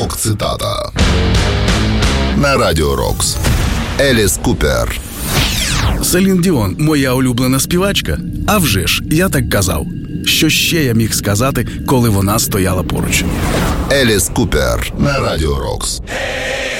Рок-цитата на Радіо Рокс. Еліс Купер. Селін Діон – моя улюблена співачка? А вже ж, я так казав. Що ще я міг сказати, коли вона стояла поруч? Еліс Купер на Радіо Рокс.